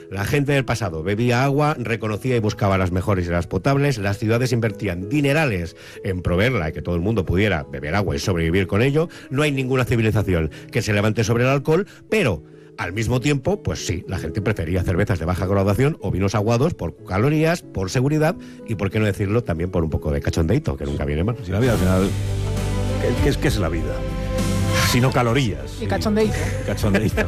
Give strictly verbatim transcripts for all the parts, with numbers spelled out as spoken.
La gente del pasado bebía agua, reconocía y buscaba las mejores y las potables, las ciudades invertían dinerales en proveerla y que todo el mundo pudiera beber agua y sobrevivir con ello. No hay ninguna civilización que se levante sobre el alcohol, pero al mismo tiempo, pues sí, la gente prefería cervezas de baja graduación o vinos aguados por calorías, por seguridad y, por qué no decirlo, también por un poco de cachondeito, que nunca viene mal. Si la vida al final, ¿qué, qué, es, qué es la vida? Sino calorías. Y cachondeito. Cachondeito.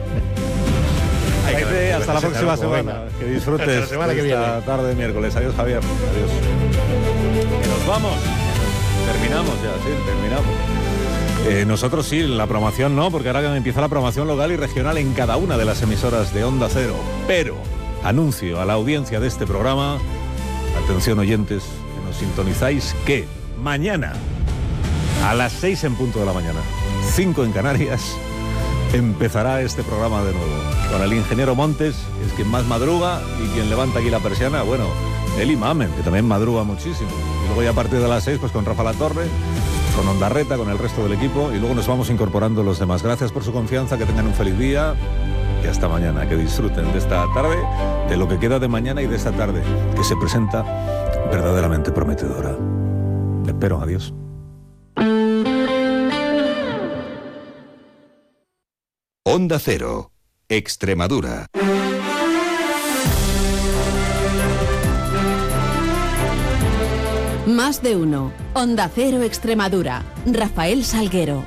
Ay, Ay, hasta la próxima semana. Venga. Que disfrutes hasta la semana que viene. Esta tarde de miércoles. Adiós, Javier. Adiós. Que nos vamos. Terminamos ya, sí, terminamos. Eh, nosotros sí, la programación no, porque ahora empieza la programación local y regional en cada una de las emisoras de Onda Cero. Pero anuncio a la audiencia de este programa, atención oyentes, que nos sintonizáis, que mañana a las seis en punto de la mañana, cinco en Canarias, empezará este programa de nuevo. Con el ingeniero Montes, que es quien más madruga y quien levanta aquí la persiana, bueno, él y Mamen, que también madruga muchísimo. Y luego ya a partir de las seis, pues con Rafa Latorre, con Ondarreta, con el resto del equipo, y luego nos vamos incorporando los demás. Gracias por su confianza, que tengan un feliz día y hasta mañana, que disfruten de esta tarde, de lo que queda de mañana y de esta tarde, que se presenta verdaderamente prometedora. Espero, adiós. Onda Cero, Extremadura. Más de uno. Onda Cero Extremadura. Rafael Salguero.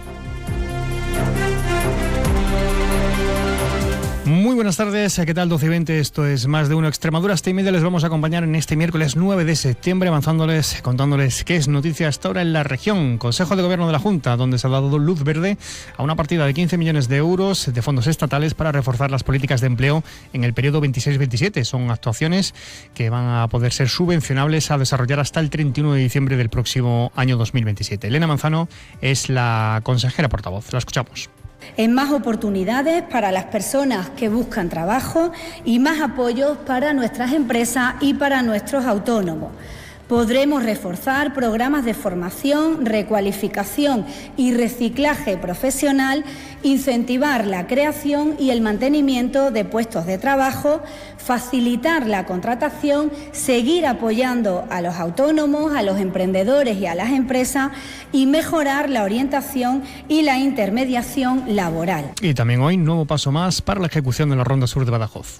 Muy buenas tardes, ¿qué tal? doce y veinte, esto es Más de uno Extremadura. Hasta y media les vamos a acompañar en este miércoles nueve de septiembre, avanzándoles, contándoles qué es noticia hasta ahora en la región. Consejo de Gobierno de la Junta, donde se ha dado luz verde a una partida de quince millones de euros de fondos estatales para reforzar las políticas de empleo en el periodo veintiséis veintisiete. Son actuaciones que van a poder ser subvencionables a desarrollar hasta el treinta y uno de diciembre del próximo año dos mil veintisiete. Elena Manzano es la consejera portavoz. La escuchamos. En más oportunidades para las personas que buscan trabajo y más apoyos para nuestras empresas y para nuestros autónomos. Podremos reforzar programas de formación, recualificación y reciclaje profesional, incentivar la creación y el mantenimiento de puestos de trabajo, facilitar la contratación, seguir apoyando a los autónomos, a los emprendedores y a las empresas y mejorar la orientación y la intermediación laboral. Y también hoy, nuevo paso más para la ejecución de la Ronda Sur de Badajoz.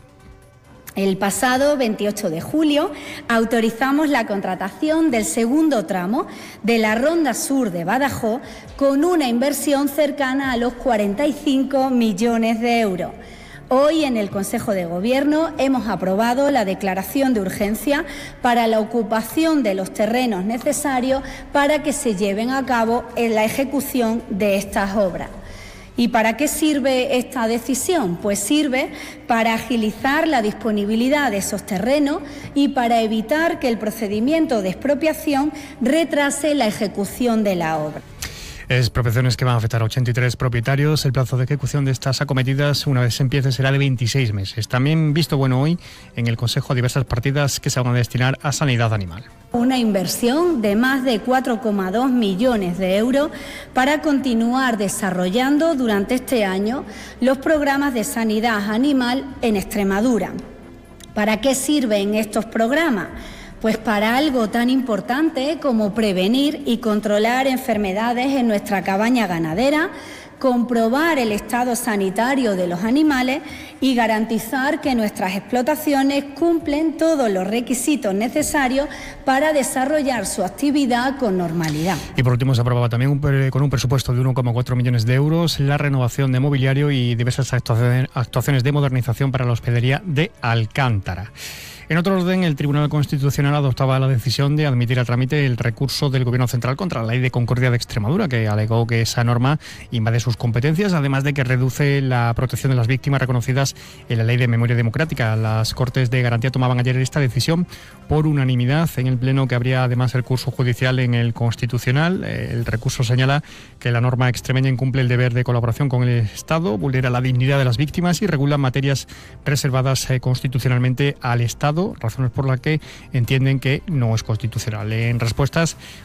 El pasado veintiocho de julio autorizamos la contratación del segundo tramo de la Ronda Sur de Badajoz con una inversión cercana a los cuarenta y cinco millones de euros. Hoy en el Consejo de Gobierno hemos aprobado la declaración de urgencia para la ocupación de los terrenos necesarios para que se lleven a cabo en la ejecución de estas obras. ¿Y para qué sirve esta decisión? Pues sirve para agilizar la disponibilidad de esos terrenos y para evitar que el procedimiento de expropiación retrase la ejecución de la obra. Expropiaciones que van a afectar a ochenta y tres propietarios. El plazo de ejecución de estas acometidas, una vez se empiece, será de veintiséis meses. También visto bueno hoy en el Consejo diversas partidas que se van a destinar a sanidad animal. Una inversión de más de cuatro coma dos millones de euros para continuar desarrollando durante este año los programas de sanidad animal en Extremadura. ¿Para qué sirven estos programas? Pues para algo tan importante como prevenir y controlar enfermedades en nuestra cabaña ganadera, comprobar el estado sanitario de los animales y garantizar que nuestras explotaciones cumplen todos los requisitos necesarios para desarrollar su actividad con normalidad. Y por último se aprobaba también un, con un presupuesto de uno coma cuatro millones de euros la renovación de mobiliario y diversas actuaciones de modernización para la hospedería de Alcántara. En otro orden, el Tribunal Constitucional adoptaba la decisión de admitir a trámite el recurso del Gobierno Central contra la Ley de Concordia de Extremadura, que alegó que esa norma invade sus competencias, además de que reduce la protección de las víctimas reconocidas en la Ley de Memoria Democrática. Las Cortes de Garantía tomaban ayer esta decisión por unanimidad en el Pleno, que abría además el curso judicial en el Constitucional. El recurso señala que la norma extremeña incumple el deber de colaboración con el Estado, vulnera la dignidad de las víctimas y regula materias reservadas eh, constitucionalmente al Estado, razones por las que entienden que no es constitucional. En respuestas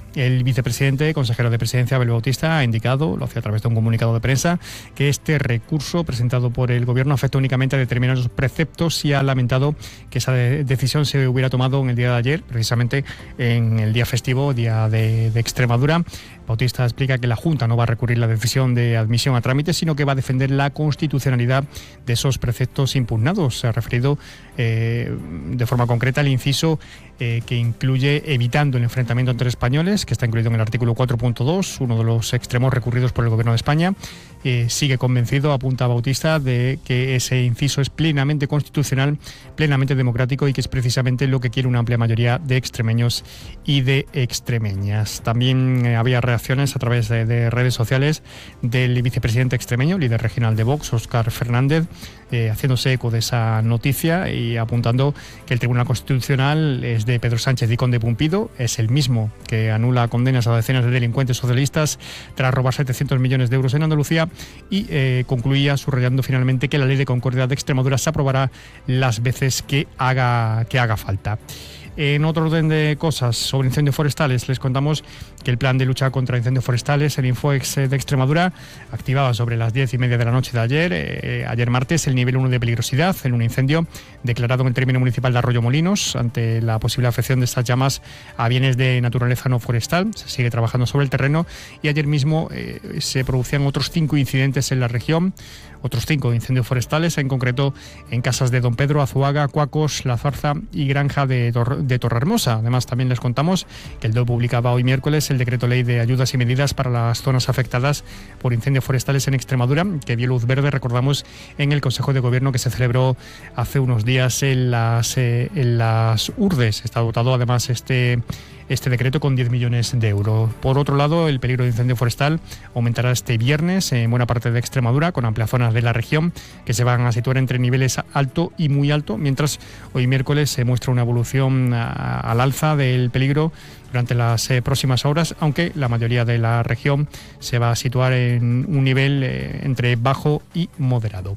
El vicepresidente, consejero de Presidencia, Abel Bautista, ha indicado, lo hacía a través de un comunicado de prensa, que este recurso presentado por el Gobierno afecta únicamente a determinados preceptos y ha lamentado que esa de- decisión se hubiera tomado en el día de ayer, precisamente en el día festivo, día de, de Extremadura. Bautista explica que la Junta no va a recurrir la decisión de admisión a trámite, sino que va a defender la constitucionalidad de esos preceptos impugnados. Se ha referido eh, de forma concreta al inciso eh, que incluye evitando el enfrentamiento entre españoles, que está incluido en el artículo cuatro punto dos, uno de los extremos recurridos por el Gobierno de España. Eh, sigue convencido, apunta Bautista, de que ese inciso es plenamente constitucional, plenamente democrático y que es precisamente lo que quiere una amplia mayoría de extremeños y de extremeñas. También eh, había reacciones a través de, de redes sociales del vicepresidente extremeño, líder regional de Vox, Óscar Fernández, eh, haciéndose eco de esa noticia y apuntando que el Tribunal Constitucional es de Pedro Sánchez y Conde Pumpido, es el mismo que anula condenas a decenas de delincuentes socialistas tras robar setecientos millones de euros en Andalucía, y eh, concluía subrayando finalmente que la Ley de Concordia de Extremadura se aprobará las veces que haga, que haga falta. En otro orden de cosas, sobre incendios forestales, les contamos que el plan de lucha contra incendios forestales, el Infoex de Extremadura, activaba sobre las diez y media de la noche de ayer, eh, ayer martes, el nivel uno de peligrosidad en un incendio declarado en el término municipal de Arroyo Molinos, ante la posible afección de estas llamas a bienes de naturaleza no forestal. Se sigue trabajando sobre el terreno y ayer mismo eh, se producían otros cinco incidentes en la región, otros cinco incendios forestales, en concreto en casas de Don Pedro, Azuaga, Cuacos, La Zarza y Granja de, Tor- de Torrehermosa. Además, también les contamos que el D O E publicaba hoy miércoles el decreto ley de ayudas y medidas para las zonas afectadas por incendios forestales en Extremadura, que dio luz verde, recordamos, en el Consejo de Gobierno que se celebró hace unos días en las, eh, en las Urdes. Está dotado además este... este decreto con diez millones de euros. Por otro lado, el peligro de incendio forestal aumentará este viernes en buena parte de Extremadura, con amplias zonas de la región que se van a situar entre niveles alto y muy alto, mientras hoy miércoles se muestra una evolución a, al alza del peligro durante las eh, próximas horas, aunque la mayoría de la región se va a situar en un nivel eh, entre bajo y moderado.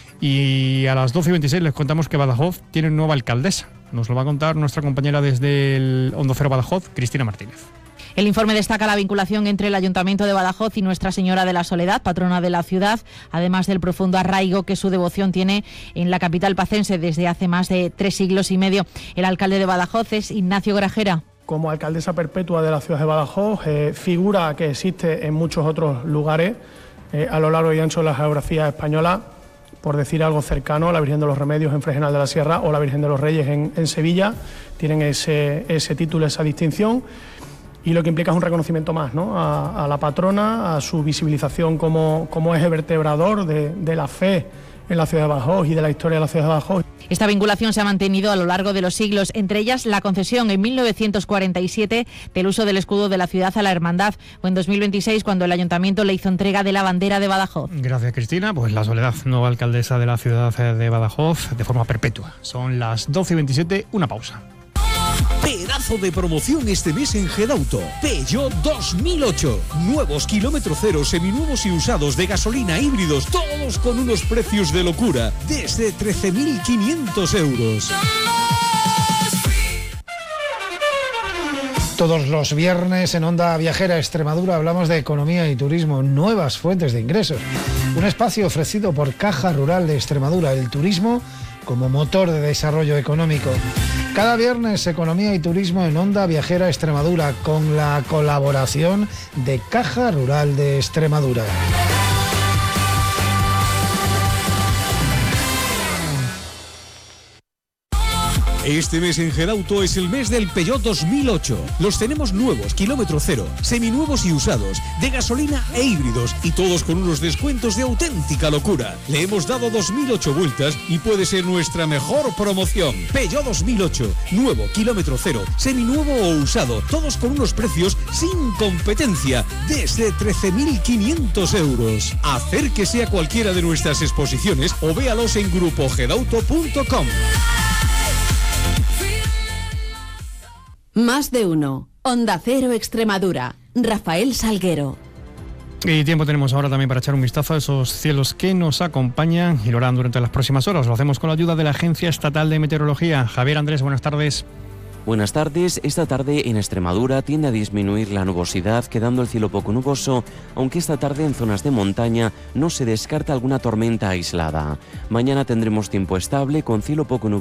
Y a las doce y veintiséis les contamos que Badajoz tiene nueva alcaldesa. Nos lo va a contar nuestra compañera desde el Onda Cero Badajoz, Cristina Martínez. El informe destaca la vinculación entre el Ayuntamiento de Badajoz y Nuestra Señora de la Soledad, patrona de la ciudad, además del profundo arraigo que su devoción tiene en la capital pacense desde hace más de tres siglos y medio. El alcalde de Badajoz es Ignacio Grajera. Como alcaldesa perpetua de la ciudad de Badajoz, eh, figura que existe en muchos otros lugares eh, a lo largo y ancho de la geografía española. Por decir algo cercano, la Virgen de los Remedios en Fregenal de la Sierra o la Virgen de los Reyes en, en Sevilla, tienen ese, ese título, esa distinción, y lo que implica es un reconocimiento más, ¿no?, a, a la patrona, a su visibilización como, como eje vertebrador de, de la fe en la ciudad de Badajoz y de la historia de la ciudad de Badajoz. Esta vinculación se ha mantenido a lo largo de los siglos, entre ellas la concesión en mil novecientos cuarenta y siete del uso del escudo de la ciudad a la hermandad, o en dos mil veintiséis cuando el ayuntamiento le hizo entrega de la bandera de Badajoz. Gracias, Cristina. Pues la Soledad, nueva alcaldesa de la ciudad de Badajoz, de forma perpetua. Son las doce y veintisiete, una pausa. Pedazo de promoción este mes en Gedauto. Peugeot dos mil ocho. Nuevos kilómetro cero, seminuevos y usados de gasolina híbridos, todos con unos precios de locura, desde trece mil quinientos euros. Todos los viernes en Onda Viajera Extremadura hablamos de economía y turismo, nuevas fuentes de ingresos. Un espacio ofrecido por Caja Rural de Extremadura, el turismo como motor de desarrollo económico. Cada viernes economía y turismo en Onda Viajera Extremadura con la colaboración de Caja Rural de Extremadura. Este mes en Gedauto es el mes del Peugeot dos mil ocho. Los tenemos nuevos, kilómetro cero, seminuevos y usados, de gasolina e híbridos, y todos con unos descuentos de auténtica locura. Le hemos dado dos mil ocho vueltas y puede ser nuestra mejor promoción. Peugeot dos mil ocho, nuevo, kilómetro cero, seminuevo o usado, todos con unos precios sin competencia, desde trece mil quinientos euros. Acérquese a cualquiera de nuestras exposiciones o véalos en grupo gedauto punto com. Más de uno. Onda Cero Extremadura. Rafael Salguero. Y tiempo tenemos ahora también para echar un vistazo a esos cielos que nos acompañan y lo harán durante las próximas horas. Lo hacemos con la ayuda de la Agencia Estatal de Meteorología. Javier Andrés, buenas tardes. Buenas tardes. Esta tarde en Extremadura tiende a disminuir la nubosidad, quedando el cielo poco nuboso, aunque esta tarde en zonas de montaña no se descarta alguna tormenta aislada. Mañana tendremos tiempo estable con cielo poco nuboso